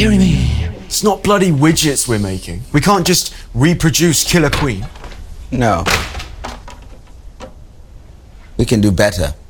Deary me. It's not bloody widgets we're making. We can't just reproduce Killer Queen. No. We can do better.